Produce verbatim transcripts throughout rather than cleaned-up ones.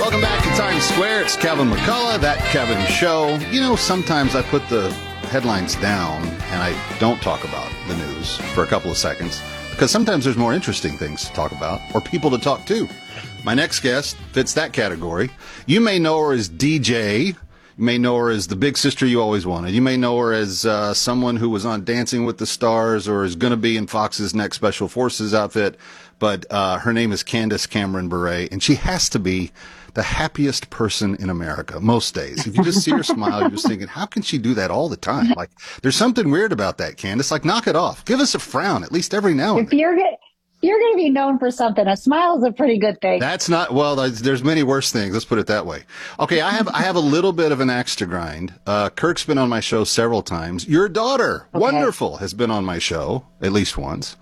Welcome back to Times Square. It's Kevin McCullough, That Kevin Show. You know, sometimes I put the headlines down and I don't talk about the news for a couple of seconds because sometimes there's more interesting things to talk about or people to talk to. My next guest fits that category. You may know her as D J. You may know her as the big sister you always wanted. You may know her as uh, someone who was on Dancing with the Stars or is going to be in Fox's next Special Forces outfit. But uh, her name is Candace Cameron Bure, and she has to be the happiest person in America most days. If you just see her smile, you're just thinking, how can she do that all the time? Like, there's something weird about that, Candace. Like, knock it off. Give us a frown, at least every now and if then. You're get, you're going to be known for something. A smile is a pretty good thing. That's not, well, there's, there's many worse things. Let's put it that way. Okay, I have I have a little bit of an axe to grind. Uh, Kirk's been on my show several times. Your daughter, okay. Wonderful, has been on my show at least once.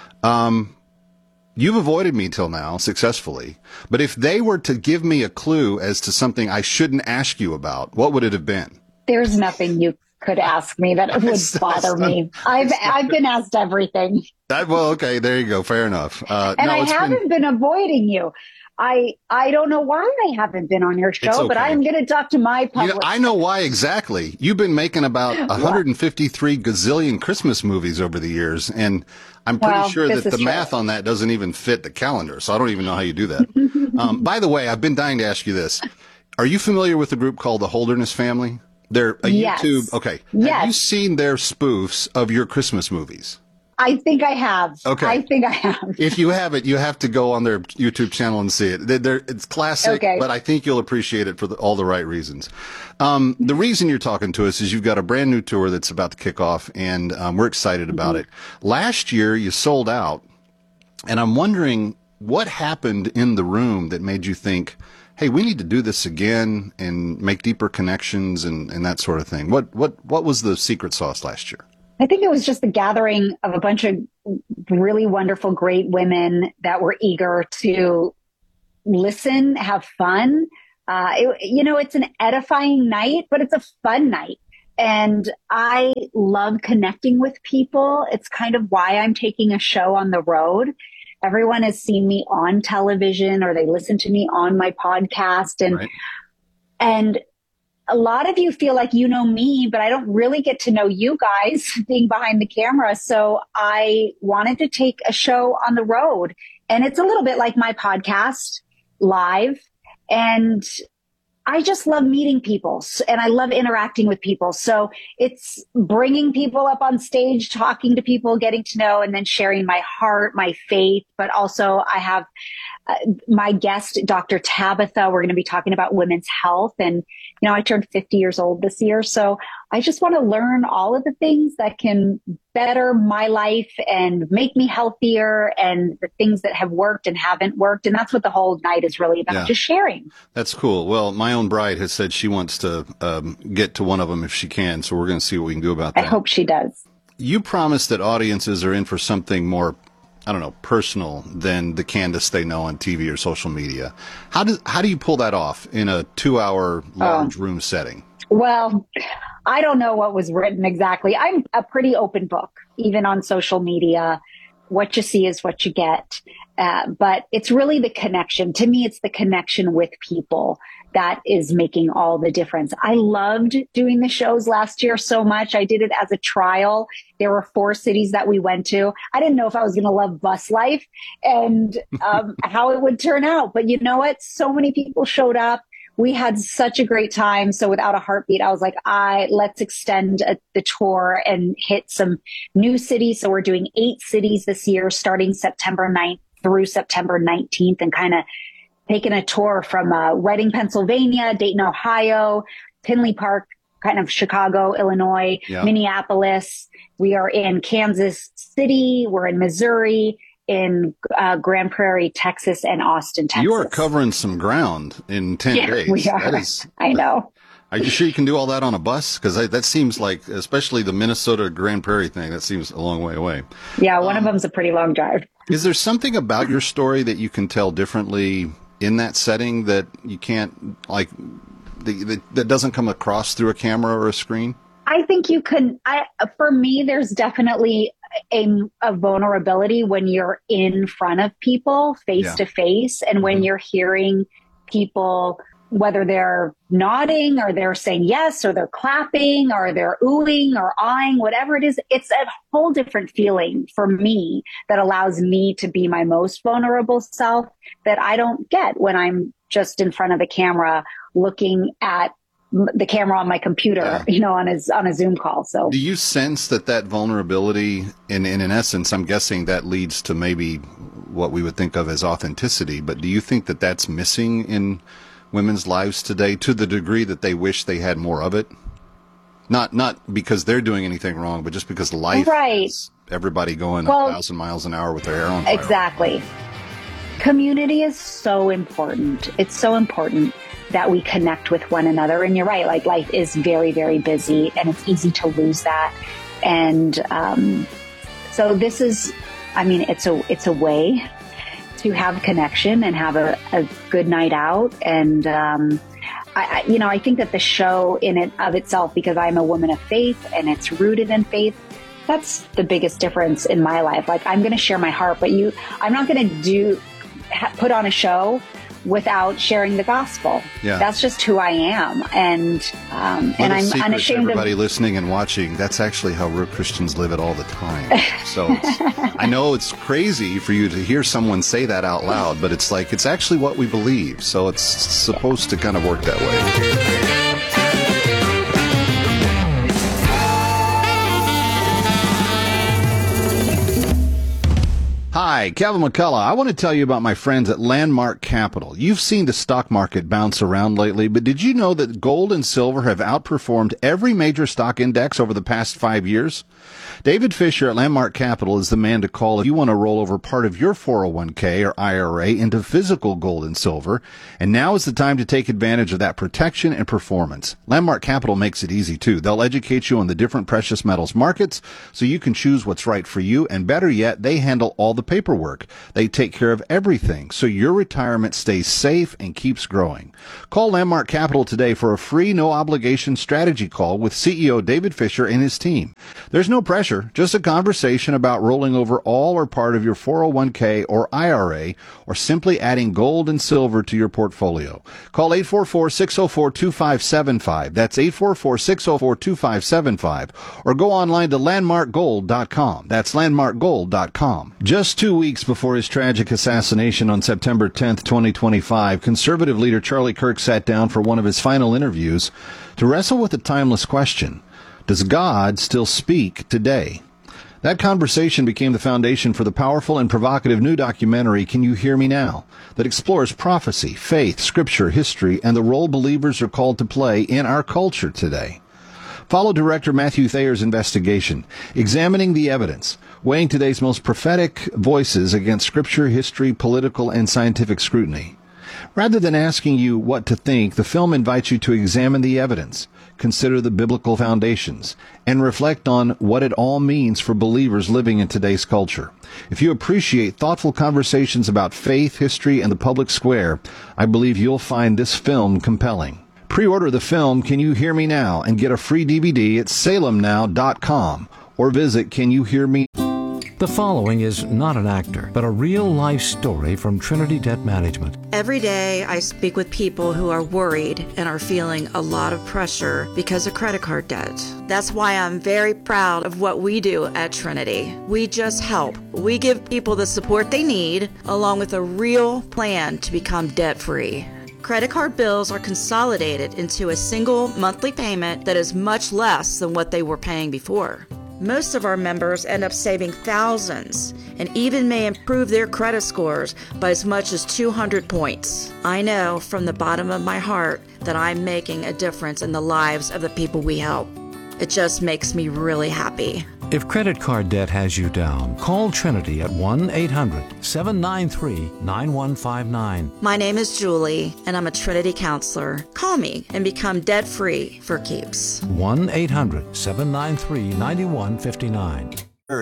Um... You've avoided me till now successfully, but if they were to give me a clue as to something I shouldn't ask you about, what would it have been? There's nothing you could ask me that would bother me. I've I've been asked everything. That, well, okay, there you go. Fair enough. Uh, and no, I haven't been... been avoiding you. I I don't know why I haven't been on your show, okay. But I'm going to talk to my public. You know, I know why exactly. You've been making about one hundred fifty-three gazillion Christmas movies over the years, and I'm pretty well, sure that the true. math on that doesn't even fit the calendar, so I don't even know how you do that. um, by the way, I've been dying to ask you this. Are you familiar with a group called the Holderness Family? They're a yes. YouTube. Okay. Yes. Have you seen their spoofs of your Christmas movies? I think I have. Okay. I think I have. If you haven't, you have to go on their YouTube channel and see it. They're, they're, it's classic, okay. but I think you'll appreciate it for the, all the right reasons. Um, the reason you're talking to us is you've got a brand new tour that's about to kick off, and um, we're excited about mm-hmm. it. Last year, you sold out, and I'm wondering what happened in the room that made you think, hey, we need to do this again and make deeper connections and, and that sort of thing. What, what, what was the secret sauce last year? I think it was just the gathering of a bunch of really wonderful, great women that were eager to listen, have fun. Uh, it, you know, it's an edifying night, but it's a fun night. And I love connecting with people. It's kind of why I'm taking a show on the road. Everyone has seen me on television or they listen to me on my podcast. And, right. and, a lot of you feel like you know me, but I don't really get to know you guys being behind the camera. So I wanted to take a show on the road, and it's a little bit like my podcast live. And I just love meeting people and I love interacting with people. So it's bringing people up on stage, talking to people, getting to know, and then sharing my heart, my faith. But also I have uh, my guest, Doctor Tabitha. We're going to be talking about women's health. And, you know, I turned fifty years old this year. So I just want to learn all of the things that can better my life and make me healthier, and the things that have worked and haven't worked. And that's what the whole night is really about, yeah. just sharing. That's cool. Well, my own bride has said she wants to um, get to one of them if she can. So we're going to see what we can do about that. I hope she does. You promised that audiences are in for something more, I don't know, personal than the Candace they know on T V or social media. How do, how do you pull that off in a two hour large oh. room setting? Well, I don't know what was written exactly. I'm a pretty open book, even on social media. What you see is what you get. Uh, but it's really the connection. To me, it's the connection with people that is making all the difference. I loved doing the shows last year so much. I did it as a trial. There were four cities that we went to. I didn't know if I was going to love bus life and um, how it would turn out. But you know what? So many people showed up. We had such a great time. So without a heartbeat, I was like, I let's extend a, the tour and hit some new cities. So we're doing eight cities this year, starting September ninth through September nineteenth, and kind of taking a tour from uh, Reading, Pennsylvania, Dayton, Ohio, Tinley Park, kind of Chicago, Illinois, yeah. Minneapolis. We are in Kansas City. We're in Missouri, in uh, Grand Prairie, Texas, and Austin, Texas. You are covering some ground in ten yeah, days. We are. That is, I know. Are you sure you can do all that on a bus? Because that seems like, especially the Minnesota Grand Prairie thing, that seems a long way away. Yeah, one um, of them's a pretty long drive. Is there something about your story that you can tell differently in that setting that you can't, like, that, that doesn't come across through a camera or a screen? I think you can. I, for me, there's definitely a, a vulnerability when you're in front of people face yeah. to face, and when mm-hmm. you're hearing people, whether they're nodding or they're saying yes, or they're clapping or they're oohing or eyeing, whatever it is, it's a whole different feeling for me that allows me to be my most vulnerable self that I don't get when I'm just in front of the camera looking at the camera on my computer, yeah. you know, on his, on a Zoom call. So do you sense that that vulnerability in, in, in essence, I'm guessing that leads to maybe what we would think of as authenticity, but do you think that that's missing in women's lives today to the degree that they wish they had more of it? Not, not because they're doing anything wrong, but just because life right. is everybody going well, a thousand miles an hour with their hair on fire. Exactly. Community is so important. It's so important that we connect with one another. And you're right, like life is very, very busy and it's easy to lose that. And um, so this is, I mean, it's a, it's a way to have connection and have a, a good night out. And, um, I, I, you know, I think that the show in it of itself, because I'm a woman of faith and it's rooted in faith, that's the biggest difference in my life. Like I'm going to share my heart, but you, I'm not going to do, ha, put on a show without sharing the gospel. Yeah. That's just who I am. And um, and I'm unashamed everybody of... Everybody listening and watching, that's actually how real Christians live it all the time. So it's, I know it's crazy for you to hear someone say that out loud, but it's like, it's actually what we believe. So it's supposed to kind of work that way. Hi, Kevin McCullough. I want to tell you about my friends at Landmark Capital. You've seen the stock market bounce around lately, but did you know that gold and silver have outperformed every major stock index over the past five years? David Fisher at Landmark Capital is the man to call if you want to roll over part of your four oh one k or I R A into physical gold and silver. And now is the time to take advantage of that protection and performance. Landmark Capital makes it easy, too. They'll educate you on the different precious metals markets so you can choose what's right for you. And better yet, they handle all the paperwork. They take care of everything so your retirement stays safe and keeps growing. Call Landmark Capital today for a free, no-obligation strategy call with C E O David Fisher and his team. There's no pressure, just a conversation about rolling over all or part of your four oh one k or I R A or simply adding gold and silver to your portfolio. Call eight four four, six oh four, two five seven five. That's eight four four, six oh four, two five seven five. Or go online to landmark gold dot com. That's landmark gold dot com. Just two weeks before his tragic assassination on September tenth, twenty twenty-five, conservative leader Charlie Kirk sat down for one of his final interviews to wrestle with a timeless question. Does God still speak today? That conversation became the foundation for the powerful and provocative new documentary, Can You Hear Me Now?, that explores prophecy, faith, scripture, history, and the role believers are called to play in our culture today. Follow director Matthew Thayer's investigation, examining the evidence, weighing today's most prophetic voices against scripture, history, political, and scientific scrutiny. Rather than asking you what to think, the film invites you to examine the evidence, consider the biblical foundations, and reflect on what it all means for believers living in today's culture. If you appreciate thoughtful conversations about faith, history, and the public square, I believe you'll find this film compelling. Pre-order the film Can You Hear Me Now? And get a free D V D at salem now dot com or visit Can You Hear Me? The following is not an actor, but a real-life story from Trinity Debt Management. Every day I speak with people who are worried and are feeling a lot of pressure because of credit card debt. That's why I'm very proud of what we do at Trinity. We just help. We give people the support they need, along with a real plan to become debt-free. Credit card bills are consolidated into a single monthly payment that is much less than what they were paying before. Most of our members end up saving thousands and even may improve their credit scores by as much as two hundred points. I know from the bottom of my heart that I'm making a difference in the lives of the people we help. It just makes me really happy. If credit card debt has you down, call Trinity at one eight hundred, seven nine three, nine one five nine. My name is Julie, and I'm a Trinity counselor. Call me and become debt-free for keeps. one eight hundred, seven nine three, nine one five nine.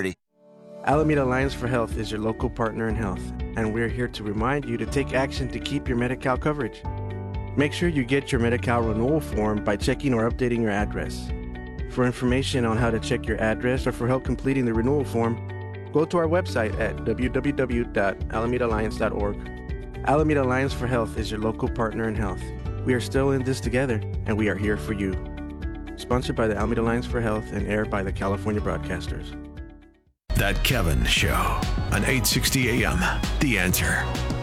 Alameda Alliance for Health is your local partner in health, and we're here to remind you to take action to keep your Medi-Cal coverage. Make sure you get your Medi-Cal renewal form by checking or updating your address. For information on how to check your address or for help completing the renewal form, go to our website at w w w dot alameda alliance dot org. Alameda Alliance for Health is your local partner in health. We are still in this together, and we are here for you. Sponsored by the Alameda Alliance for Health and aired by the California Broadcasters. That Kevin Show on eight sixty A M. The Answer.